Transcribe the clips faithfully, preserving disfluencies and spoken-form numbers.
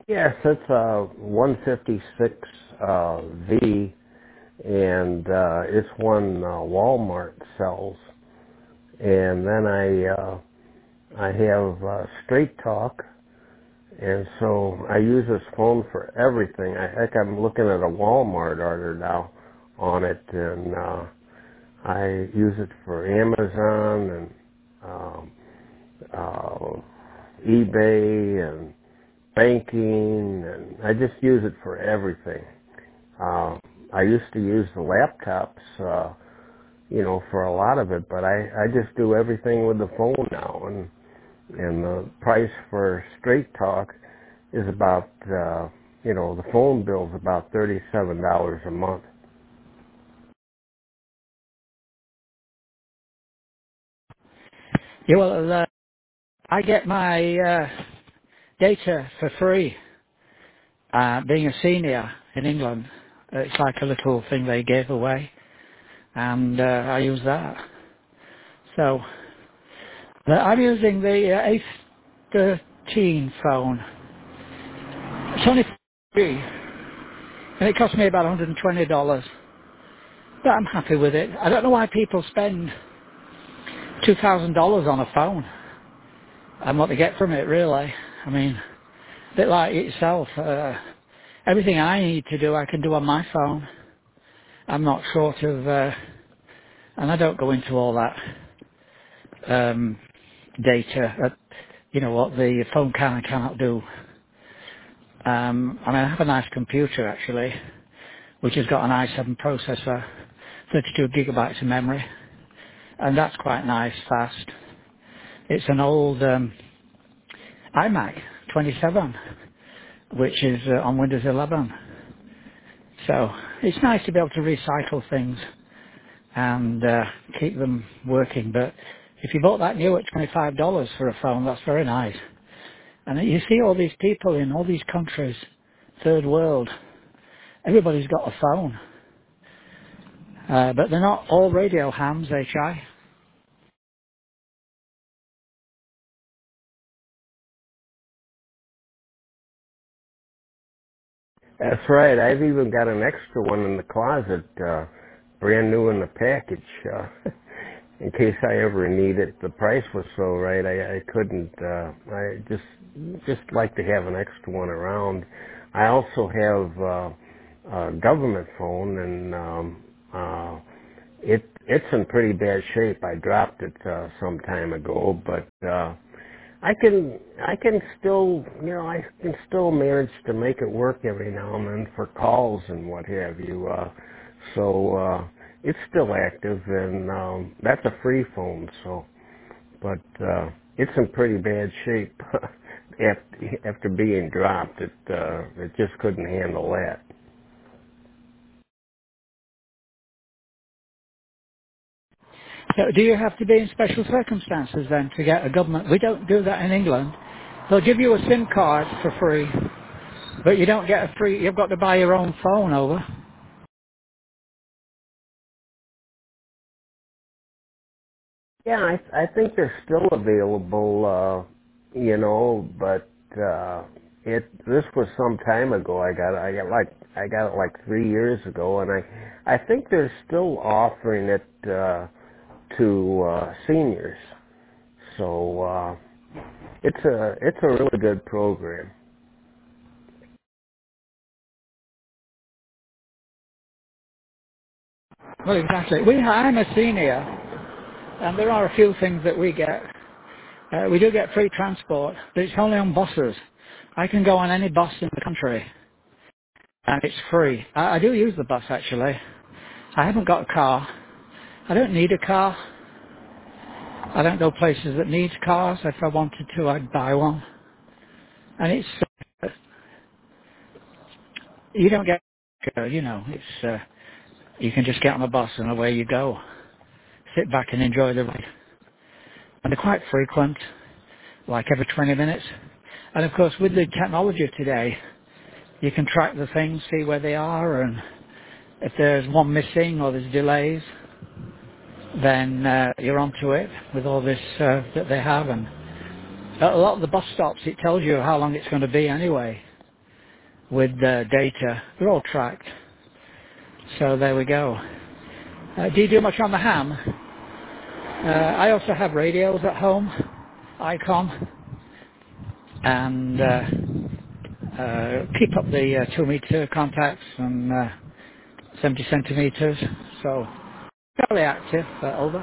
Yes, it's a one fifty-six uh, V, and uh, it's one uh, Walmart sells. And then I uh, I have uh, Straight Talk, and so I use this phone for everything. I think I'm looking at a Walmart order now on it, and uh, I use it for Amazon and um, uh, eBay and banking, and I just use it for everything. Uh, I used to use the laptops, uh, you know, for a lot of it, but I, I just do everything with the phone now, and and the price for Straight Talk is about, uh, you know, the phone bill's about thirty-seven dollars a month. Yeah, well, uh, I get my uh, data for free. Uh, being a senior in England, it's like a little thing they gave away, and uh, I use that. So uh, I'm using the uh, A thirteen phone. It's only free, and it cost me about one hundred twenty dollars. But I'm happy with it. I don't know why people spend two thousand dollars on a phone and what they get from it, really. I mean, a bit like itself. Uh, everything I need to do, I can do on my phone. I'm not short of, uh, and I don't go into all that um, data, uh, you know, what the phone can and cannot do. Um, I mean, I have a nice computer, actually, which has got an i seven processor, thirty-two gigabytes of memory, and that's quite nice, fast. It's an old um, iMac twenty-seven, which is uh, on Windows eleven. So it's nice to be able to recycle things and uh, keep them working. But if you bought that new at twenty-five dollars for a phone, that's very nice. And you see all these people in all these countries, third world, everybody's got a phone. Uh, but they're not all radio hams, H I. That's right. I've even got an extra one in the closet, uh, brand new in the package, uh, in case I ever need it. The price was so right, I, I couldn't. Uh, I just just like to have an extra one around. I also have uh, a government phone, and um, uh, it it's in pretty bad shape. I dropped it uh, some time ago, but. Uh, I can I can still you know I can still manage to make it work every now and then for calls and what have you. Uh, so uh, it's still active, and um, that's a free phone. So, but uh, it's in pretty bad shape after after being dropped. It uh, it just couldn't handle that. So do you have to be in special circumstances then to get a government? We don't do that in England. They'll give you a SIM card for free, but you don't get a free, you've got to buy your own phone over. Yeah, I I think they're still available, uh, you know, but uh it this was some time ago. I got I got like I got it like three years ago, and I I think they're still offering it uh to uh seniors. So uh it's a it's a really good program. Well, exactly. We, I'm a senior, and there are a few things that we get. Uh, we do get free transport, but it's only on buses. I can go on any bus in the country, and it's free. I, I do use the bus, actually. I haven't got a car. I don't need a car. I don't go places that need cars. If I wanted to, I'd buy one. And it's, uh, you don't get, uh, you know, it's, uh, you can just get on a bus and away you go. Sit back and enjoy the ride. And they're quite frequent, like every twenty minutes. And of course, with the technology of today, you can track the things, see where they are, and if there's one missing or there's delays, then uh, you're onto it with all this uh, that they have. And at a lot of the bus stops, it tells you how long it's going to be anyway. with uh, data. They're all tracked. So there we go. Uh, do you do much on the ham? Uh, I also have radios at home, Icon, and uh, uh, keep up the uh, two meter contacts and uh, seventy centimeters. So fairly active, uh, over.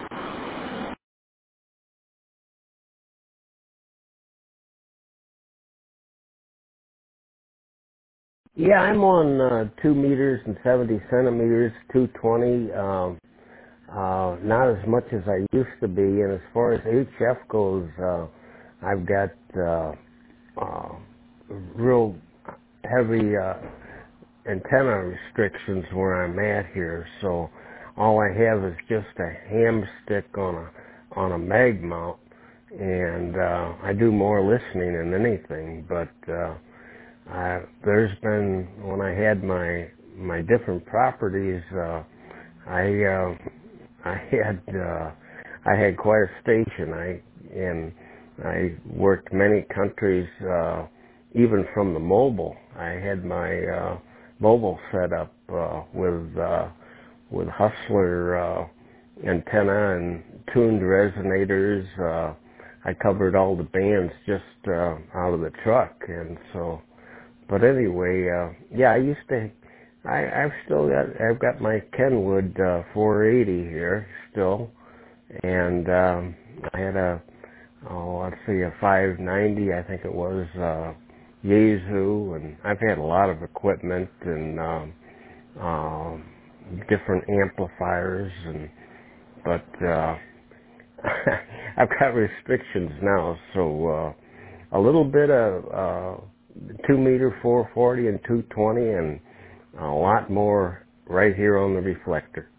Yeah, I'm on uh, two meters and seventy centimeters, two twenty. Um, uh, not as much as I used to be. And as far as H F goes, uh, I've got uh, uh, real heavy uh, antenna restrictions where I'm at here. So all I have is just a ham stick on a on a mag mount, and uh, I do more listening than anything. But uh, Uh, there's been, when I had my my different properties, uh, I uh, I had uh, I had quite a station. I and I worked many countries, uh, even from the mobile. I had my uh, mobile set up uh, with uh, with Hustler uh, antenna and tuned resonators. Uh, I covered all the bands just uh, out of the truck, and so. But anyway, uh, yeah, I used to, I, I've still got, I've got my Kenwood, uh, four eighty here still. And, um, I had a, oh, let's see, a five ninety, I think it was, uh, Yaesu. And I've had a lot of equipment and, um, um, different amplifiers and, but, uh, I've got restrictions now, so, uh, a little bit of uh, two meter four forty and two twenty, and a lot more right here on the reflector.